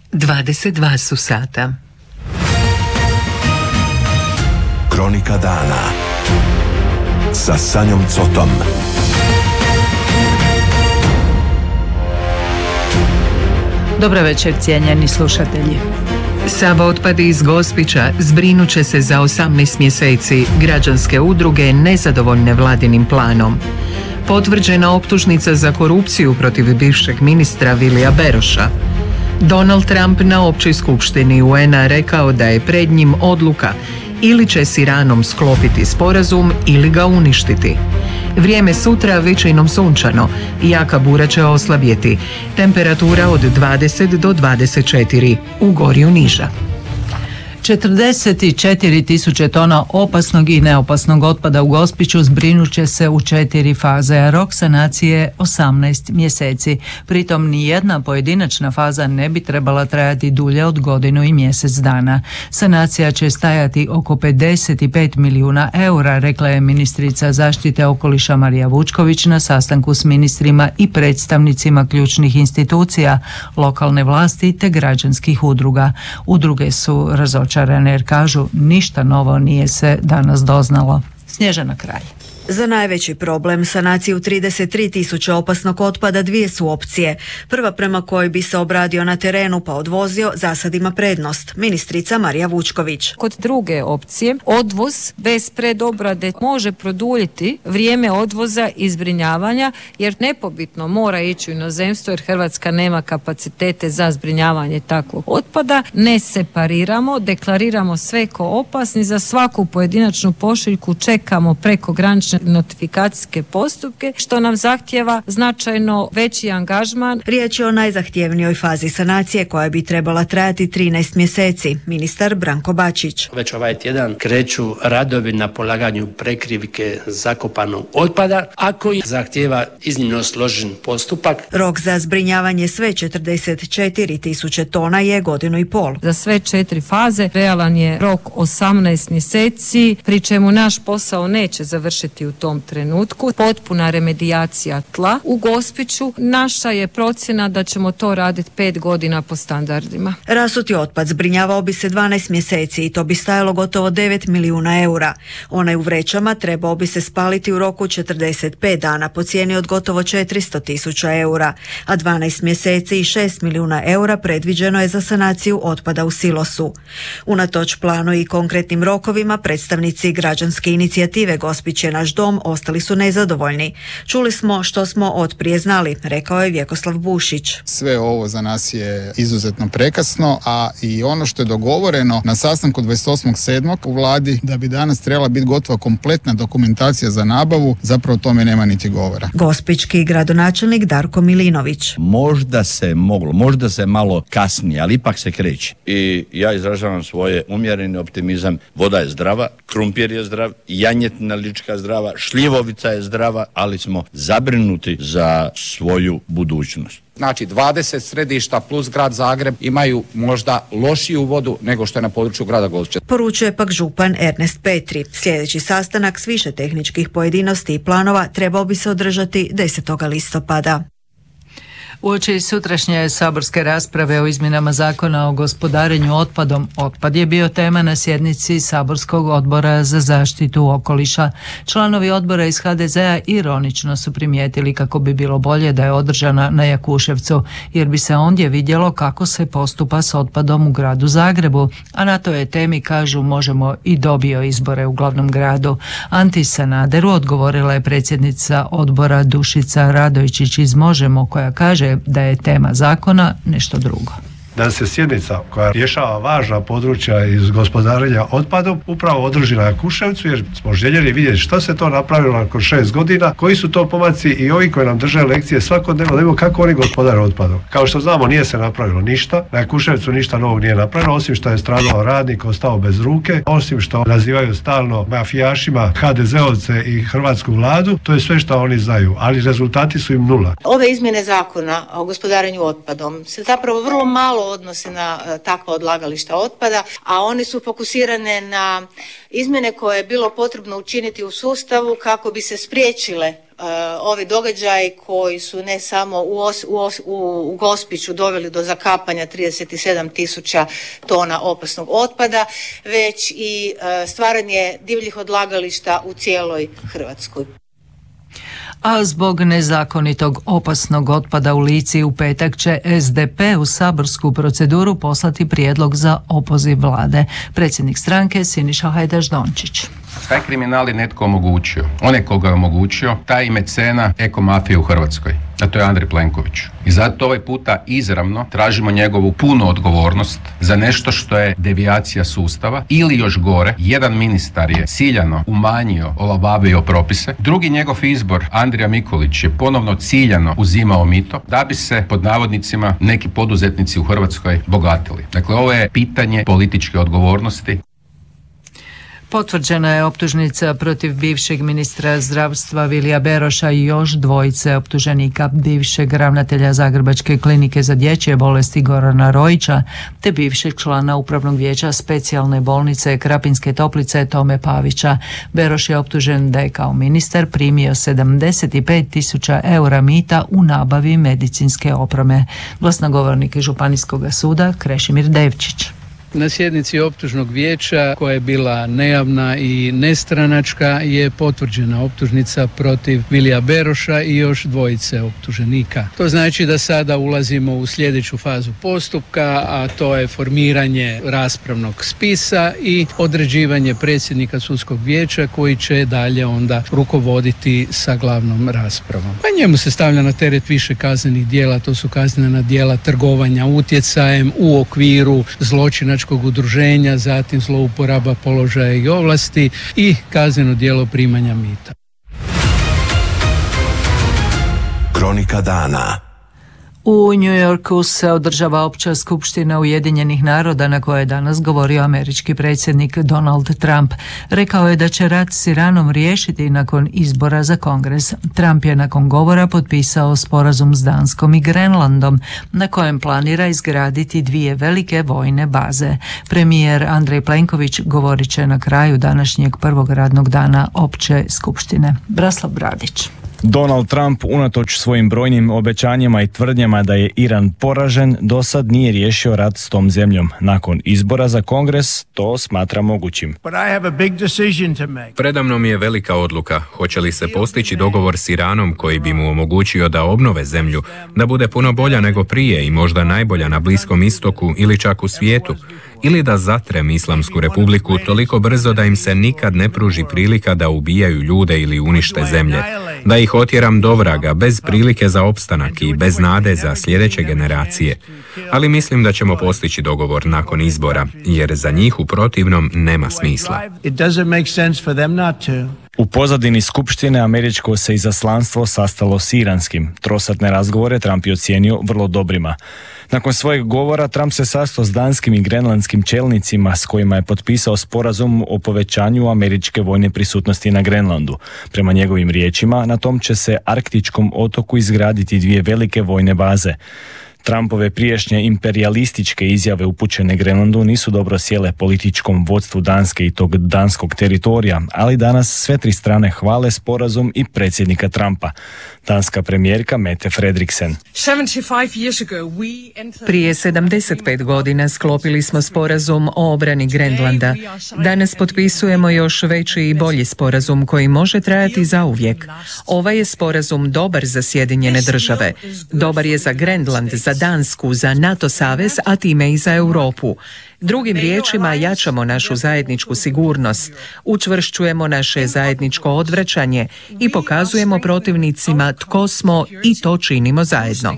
22 su sata. Kronika dana sa Sanjom Cotom. Dobar večer, cijenjeni slušatelji. Sav otpad iz Gospića zbrinut će se za 18 mjeseci. Građanske udruge nezadovoljne vladinim planom. Potvrđena optužnica za korupciju protiv bivšeg ministra Vilija Beroša. Donald Trump na općoj skupštini UN-a rekao da je pred njim odluka ili će s Iranom sklopiti sporazum ili ga uništiti. Vrijeme sutra većinom sunčano, jaka bura će oslabjeti. Temperatura od 20 do 24, u Gorju niža. 44.000 tona opasnog i neopasnog otpada u Gospiću zbrinut će se u 4 faze, a rok sanacije 18 mjeseci. Pritom nijedna pojedinačna faza ne bi trebala trajati dulje od godinu i mjesec dana. Sanacija će stajati oko 55 milijuna eura, rekla je ministrica zaštite okoliša Marija Vučković na sastanku s ministrima i predstavnicima ključnih institucija, lokalne vlasti te građanskih udruga. Udruge su razočarane jer kažu ništa novo nije se danas doznalo. Snježana Kralj. Za najveći problem, sanaciju 33.000 opasnog otpada, dvije su opcije. Prva, prema kojoj bi se obradio na terenu pa odvozio, za sad ima prednost. Ministrica Marija Vučković. Kod druge opcije, odvoz bez predobrade može produljiti vrijeme odvoza i zbrinjavanja, jer nepobitno mora ići u inozemstvo jer Hrvatska nema kapacitete za zbrinjavanje takvog otpada. Ne separiramo, deklariramo sve ko opasni, za svaku pojedinačnu pošiljku čekamo prekogranične notifikacijske postupke, što nam zahtjeva značajno veći angažman. Riječ je o najzahtjevnijoj fazi sanacije koja bi trebala trajati 13 mjeseci. Ministar Branko Bačić. Već ovaj tjedan kreću radovi na polaganju prekrivke zakopanog otpada, a koji zahtjeva iznimno složen postupak. Rok za zbrinjavanje sve 44.000 tona je godinu i pol. Za sve 4 faze realan je rok 18 mjeseci, pri čemu naš posao neće završiti u tom trenutku. Potpuna remedijacija tla u Gospiću. Naša je procjena da ćemo to raditi 5 godina po standardima. Rasuti otpad zbrinjavao bi se 12 mjeseci i to bi stajalo gotovo 9 milijuna eura. Onaj u vrećama trebao bi se spaliti u roku 45 dana po cijeni od gotovo 400.000 eura, a 12 mjeseci i 6 milijuna eura predviđeno je za sanaciju otpada u silosu. Unatoč planu i konkretnim rokovima, predstavnici građanske inicijative Gospić je naš dom ostali su nezadovoljni. Čuli smo što smo otprije znali, rekao je Vjekoslav Bušić. Sve ovo za nas je izuzetno prekasno, a i ono što je dogovoreno na sastanku 28.7. u vladi da bi danas trebala biti gotova kompletna dokumentacija za nabavu, zapravo o tome nema niti govora. Gospićki gradonačelnik Darko Milinović. Možda se moglo, možda se malo kasnije, ali ipak se kreće. I ja izražavam svoje umjereni optimizam. Voda je zdrava, krumpir je zdrav, janjetina lička zdrava, šljivovica je zdrava, ali smo zabrinuti za svoju budućnost. Znači 20 središta plus grad Zagreb imaju možda lošiju vodu nego što je na području grada Gospića. Poručuje pak župan Ernest Petri. Sljedeći sastanak s više tehničkih pojedinosti i planova trebao bi se održati 10. listopada. Uoči sutrašnje saborske rasprave o izmjenama zakona o gospodarenju otpadom, otpad je bio tema na sjednici saborskog odbora za zaštitu okoliša. Članovi odbora iz HDZ-a ironično su primijetili kako bi bilo bolje da je održana na Jakuševcu, jer bi se ondje vidjelo kako se postupa s otpadom u gradu Zagrebu, a na toj temi, kažu, Možemo i dobio izbore u glavnom gradu. Anti Sanaderu odgovorila je predsjednica odbora Dušica Radojičić iz Možemo, koja kaže da je tema zakona nešto drugo. Da se sjednica koja rješava važna područja iz gospodarenja otpadom upravo održi na Jakuševcu, jer smo željeli vidjeti što se to napravilo nakon 6 godina, koji su to pomaci i ovi koji nam drže lekcije svakodnevno, da vidimo kako oni gospodare otpadom. Kao što znamo, nije se napravilo ništa, na Jakuševcu ništa novog nije napravljeno, osim što je stradao radnik, ostao bez ruke, osim što nazivaju stalno mafijašima HDZ-ovce i hrvatsku vladu, to je sve što oni znaju, ali rezultati su im nula. Ove izmjene zakona o gospodarenju otpadom se zapravo vrlo malo odnose na takva odlagališta otpada, a one su fokusirane na izmjene koje je bilo potrebno učiniti u sustavu kako bi se spriječile ovi događaji koji su ne samo u Gospiću doveli do zakapanja 37.000 tona opasnog otpada, već i stvaranje divljih odlagališta u cijeloj Hrvatskoj. A zbog nezakonitog opasnog otpada u Lici u petak će SDP u saborsku proceduru poslati prijedlog za opoziv vlade. Predsjednik stranke Siniša Hajdaš-Dončić. Taj kriminal je netko omogućio. Onaj koga je omogućio, taj je mecena ekomafije u Hrvatskoj. A to je Andrej Plenković. I zato ovaj puta izravno tražimo njegovu punu odgovornost za nešto što je devijacija sustava ili još gore, jedan ministar je ciljano umanjio, olabavio propise. Drugi njegov izbor, Andrija Mikulić, je ponovno ciljano uzimao mito da bi se, pod navodnicima, neki poduzetnici u Hrvatskoj bogatili. Dakle, ovo je pitanje političke odgovornosti. Potvrđena je optužnica protiv bivšeg ministra zdravstva Vilija Beroša i još dvojice optuženika, bivšeg ravnatelja Zagrebačke klinike za dječje bolesti Gorana Rojića te bivšeg člana upravnog vijeća specijalne bolnice Krapinske Toplice Tome Pavića. Beroš je optužen da je kao ministar primio 75.000 eura mita u nabavi medicinske opreme. Glasnogovornik Županijskog suda Krešimir Devčić. Na sjednici optužnog vijeća, koja je bila nejavna i nestranačka, je potvrđena optužnica protiv Vilija Beroša i još dvojice optuženika. To znači da sada ulazimo u sljedeću fazu postupka, a to je formiranje raspravnog spisa i određivanje predsjednika sudskog vijeća koji će dalje onda rukovoditi sa glavnom raspravom. Pa njemu se stavlja na teret više kaznenih djela, to su kaznena djela trgovanja utjecajem u okviru zločinačkog udruženja, zatim zlouporaba položaja i ovlasti i kazneno djelo primanja mita. Kronika dana. U New Yorku se održava opća skupština Ujedinjenih naroda na kojoj je danas govorio američki predsjednik Donald Trump. Rekao je da će rat s Iranom riješiti nakon izbora za Kongres. Trump je nakon govora potpisao sporazum s Danskom i Grenlandom na kojem planira izgraditi 2 velike vojne baze. Premijer Andrej Plenković govorit će na kraju današnjeg prvog radnog dana opće skupštine. Braslav Bradić. Donald Trump, unatoč svojim brojnim obećanjima i tvrdnjama da je Iran poražen, do sad nije riješio rat s tom zemljom. Nakon izbora za Kongres to smatra mogućim. Predamnom je velika odluka. Hoće li se postići dogovor s Iranom koji bi mu omogućio da obnove zemlju, da bude puno bolja nego prije i možda najbolja na Bliskom istoku ili čak u svijetu, ili da zatrem Islamsku republiku toliko brzo da im se nikad ne pruži prilika da ubijaju ljude ili unište zemlje, da ih otjeram do vraga bez prilike za opstanak i bez nade za sljedeće generacije. Ali mislim da ćemo postići dogovor nakon izbora, jer za njih u protivnom nema smisla. U pozadini skupštine američko se izaslanstvo sastalo s iranskim. Trosatne razgovore Trump je ocijenio vrlo dobrima. Nakon svojeg govora Trump se sastao s danskim i grenlandskim čelnicima s kojima je potpisao sporazum o povećanju američke vojne prisutnosti na Grenlandu. Prema njegovim riječima, na tom će se arktičkom otoku izgraditi 2 velike vojne baze. Trumpove prijašnje imperijalističke izjave upućene Grenlandu nisu dobro sjele političkom vodstvu Danske i tog danskog teritorija, ali danas sve 3 strane hvale sporazum i predsjednika Trumpa. Danska premijerka Mette Frederiksen. Prije 75 godina sklopili smo sporazum o obrani Grenlanda. Danas potpisujemo još veći i bolji sporazum koji može trajati zauvijek. Ovaj je sporazum dobar za Sjedinjene države. Dobar je za Grenland, za Dansku, za NATO savez, a time i za Europu. Drugim riječima, jačamo našu zajedničku sigurnost, učvršćujemo naše zajedničko odvraćanje i pokazujemo protivnicima tko smo i to činimo zajedno.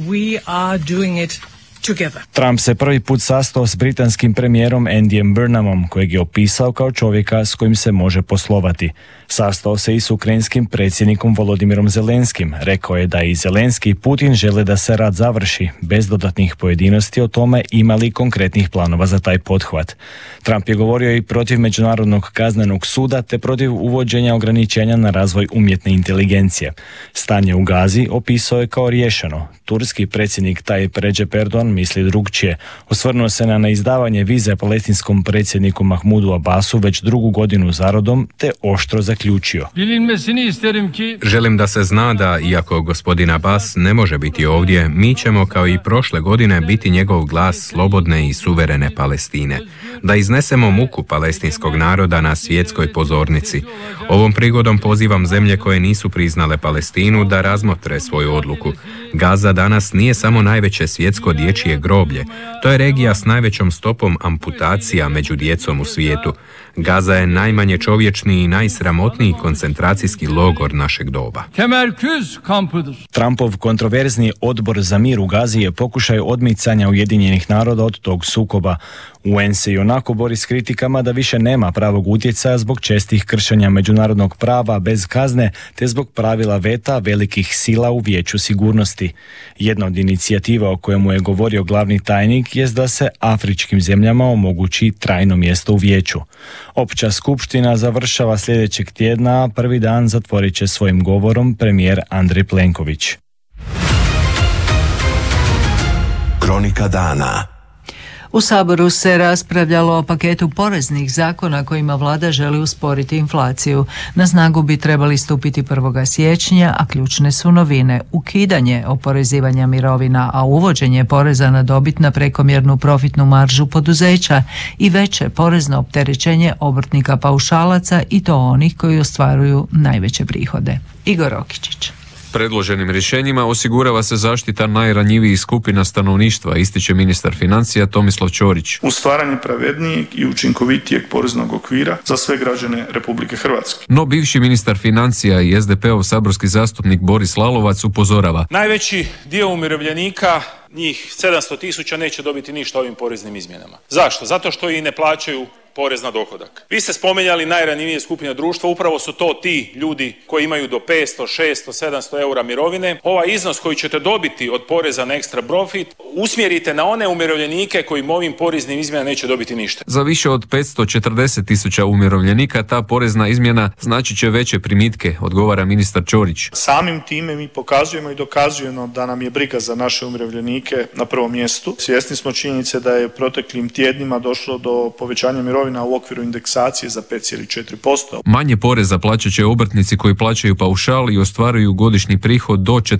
Trump se prvi put sastao s britanskim premijerom Andyjem Burnhamom, kojeg je opisao kao čovjeka s kojim se može poslovati. Sastao se i s ukrajinskim predsjednikom Volodimirom Zelenskim. Rekao je da i Zelenski i Putin žele da se rat završi, bez dodatnih pojedinosti o tome ima li konkretnih planova za taj pothvat. Trump je govorio i protiv Međunarodnog kaznenog suda te protiv uvođenja ograničenja na razvoj umjetne inteligencije. Stanje u Gazi opisao je kao riješeno. Turski predsjednik Tayyip Recep Erdogan misli drugčije. Osvrnuo se na neizdavanje vize palestinskom predsjedniku Mahmudu Abbasu već drugu godinu zarodom, te oštro zaključio. Želim da se zna da, iako gospodin Abbas ne može biti ovdje, mi ćemo kao i prošle godine biti njegov glas slobodne i suverene Palestine. Da iznesemo muku palestinskog naroda na svjetskoj pozornici. Ovom prigodom pozivam zemlje koje nisu priznale Palestinu da razmotre svoju odluku. Gaza danas nije samo najveće svjetsko dječje groblje. To je regija s najvećom stopom amputacija među djecom u svijetu. Gaza je najmanje čovječni i najsramotniji koncentracijski logor našeg doba. Trumpov kontroverzni odbor za mir u Gazi je pokušaj odmicanja Ujedinjenih naroda od tog sukoba. UN se i onako bori s kritikama da više nema pravog utjecaja zbog čestih kršenja međunarodnog prava bez kazne te zbog pravila veta velikih sila u Vijeću sigurnosti. Jedna od inicijativa o kojemu je govorio glavni tajnik jest da se afričkim zemljama omogući trajno mjesto u Vijeću. Opća skupština završava sljedećeg tjedna, a prvi dan zatvorit će svojim govorom premijer Andrej Plenković. Kronika dana. U Saboru se raspravljalo o paketu poreznih zakona kojima vlada želi usporiti inflaciju. Na snagu bi trebali stupiti 1. siječnja, a ključne su novine: ukidanje oporezivanja mirovina, a uvođenje poreza na dobit na prekomjernu profitnu maržu poduzeća i veće porezno opterećenje obrtnika paušalaca, i to onih koji ostvaruju najveće prihode. Igor Okičić. Predloženim rješenjima osigurava se zaštita najranjivijih skupina stanovništva, ističe ministar financija Tomislav Ćorić. U stvaranje pravednijeg i učinkovitijeg poreznog okvira za sve građane Republike Hrvatske. No bivši ministar financija i SDP-ov saborski zastupnik Boris Lalovac upozorava: najveći dio umirovljenika, njih 700.000, neće dobiti ništa ovim poreznim izmjenama. Zašto? Zato što i ne plaćaju porez na dohodak. Vi ste spomenjali najranjivije skupine društva, upravo su to ti ljudi koji imaju do 500, 600, 700 eura mirovine. Ovaj iznos koji ćete dobiti od poreza na ekstra profit usmjerite na one umirovljenike koji ovim poreznim izmjenama neće dobiti ništa. Za više od 540.000 umirovljenika ta porezna izmjena znači će veće primitke, odgovara ministar Ćorić. Samim time mi pokazujemo i dokazujemo da nam je briga za naše umirovljenike na prvom mjestu. Svjesni smo činjenice da je proteklim tjednima došlo do povećanja mirovina u okviru indeksacije za 5,4%. Manje poreza plaćat će obrtnici koji plaćaju paušal i ostvaruju godišnji prihod do